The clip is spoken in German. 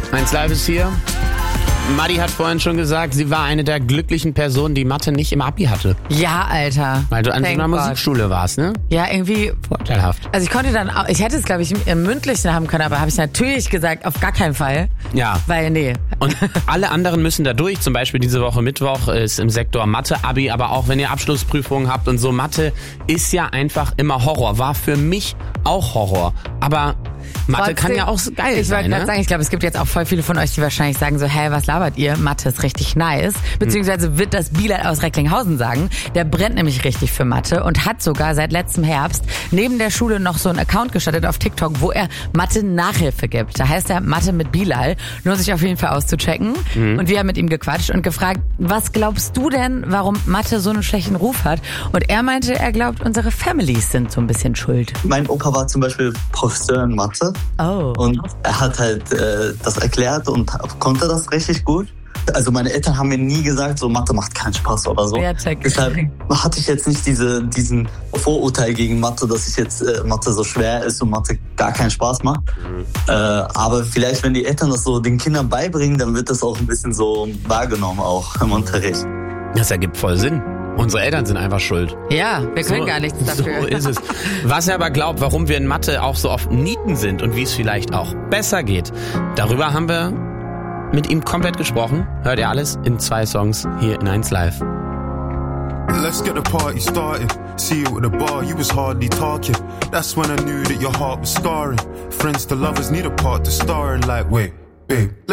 1 Live ist hier. Madi hat vorhin schon gesagt, sie war eine der glücklichen Personen, die Mathe nicht im Abi hatte. Ja, Alter. Weil du an so einer Musikschule warst, ne? Ja, irgendwie. Vorteilhaft. Also ich konnte dann auch, ich hätte es glaube ich im Mündlichen haben können, aber habe ich natürlich gesagt, auf gar keinen Fall. Ja. Weil, nee. Und alle anderen müssen da durch. Zum Beispiel diese Woche Mittwoch ist im Sektor Mathe-Abi, aber auch wenn ihr Abschlussprüfungen habt und so. Mathe ist ja einfach immer Horror. War für mich auch Horror. Aber Mathe kann ja auch geil sein, Ich wollte gerade ne? sagen, ich glaube, es gibt jetzt auch voll viele von euch, die wahrscheinlich sagen so, hä, was labert ihr? Mathe ist richtig nice. Beziehungsweise wird das Bilal aus Recklinghausen sagen. Der brennt nämlich richtig für Mathe und hat sogar seit letztem Herbst neben der Schule noch so einen Account gestartet auf TikTok, wo er Mathe-Nachhilfe gibt. Da heißt er Mathe mit Bilal. Lohnt sich auf jeden Fall auszuchecken. Und wir haben mit ihm gequatscht und gefragt, was glaubst du denn, warum Mathe so einen schlechten Ruf hat? Und er meinte, er glaubt, unsere Families sind so ein bisschen schuld. Mein Opa war zum Beispiel Professor in Mathe. Oh. Und er hat halt das erklärt und konnte das richtig gut. Also meine Eltern haben mir nie gesagt, so Mathe macht keinen Spaß oder so. Ja, check. Deshalb hatte ich jetzt nicht diesen Vorurteil gegen Mathe, dass ich jetzt Mathe so schwer ist und Mathe gar keinen Spaß macht. Aber vielleicht, wenn die Eltern das so den Kindern beibringen, dann wird das auch ein bisschen so wahrgenommen auch im Unterricht. Das ergibt voll Sinn. Unsere Eltern sind einfach schuld. Ja, wir können gar nichts dafür. So ist es. Was er aber glaubt, warum wir in Mathe auch so oft Nieten sind und wie es vielleicht auch besser geht, darüber haben wir mit ihm komplett gesprochen. Hört ihr alles in 2 Songs hier in 1 Live. Let's get the party started. See you at the bar, you was hardly talking. That's when I knew that your heart was scarring. Friends to lovers need a part to star in, like, wait, babe.